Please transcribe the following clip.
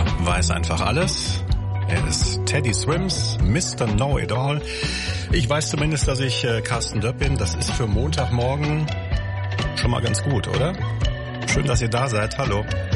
Er weiß einfach alles. Er ist Teddy Swims, Mr. Know-It-All. Ich weiß zumindest, dass ich Carsten Döpp bin. Das ist für Montagmorgen schon mal ganz gut, oder? Schön, dass ihr da seid. Hallo.